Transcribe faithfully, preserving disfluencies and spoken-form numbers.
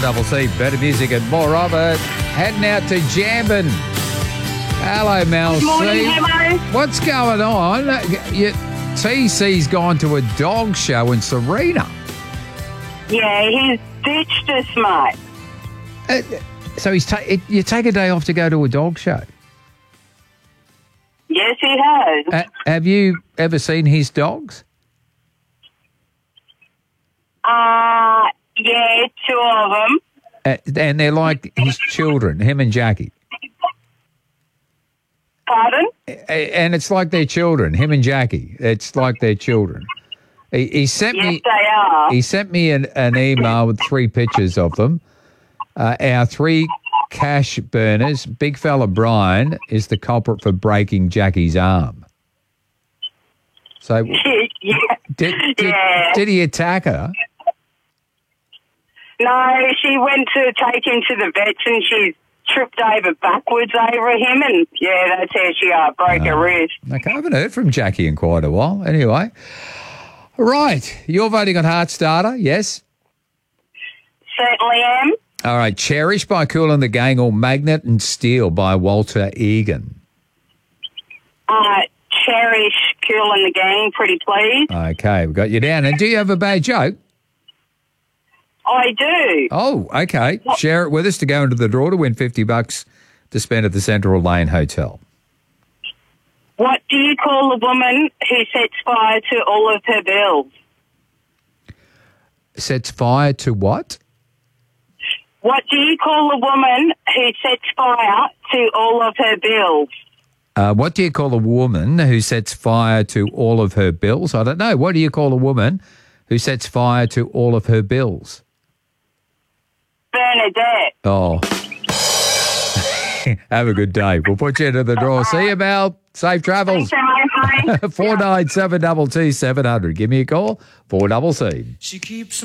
double C, better music and more of it. Heading out to Jambin. Hello, Mel Good morning, C. Hemo. What's going on? You, T C's gone to a dog show in Serena. Yeah, he's ditched us, mate. Uh, so he's ta- it, you take a day off to go to a dog show. Yes, he has. Uh, have you ever seen his dogs? Uh, yeah, two of them. Uh, and they're like his children, him and Jackie. Pardon? And it's like their children, him and Jackie. It's like their children. He, he sent Yes, me. they are. He sent me an, an email with three pictures of them. Uh, our three cash burners. Big fella Brian is the culprit for breaking Jackie's arm. So yeah. did did, Yeah. did he attack her? No, she went to take him to the vets and she tripped over backwards over him and, yeah, that's how she uh, broke her wrist. Okay, I haven't heard from Jackie in quite a while. Anyway, right, you're voting on Heartstarter, yes? Certainly am. All right, Cherish by Kool and the Gang or Magnet and Steel by Walter Egan. Uh, Cherish, Kool and the Gang, pretty please. Okay, we've got you down. And do you have a bad joke? I do. Oh, okay. Share it with us to go into the draw to win fifty bucks to spend at the Central Lane Hotel. What do you call a woman who sets fire to all of her bills? Sets fire to what? What do you call a woman who sets fire to all of her bills? Uh, what do you call a woman who sets fire to all of her bills? I don't know. What do you call a woman who sets fire to all of her bills? Bernadette. Oh. Have a good day. We'll put you into the draw. See you, Mel. Safe travels. Thanks, Emma. four nine seven two two seven hundred. Give me a call. four double C. She keeps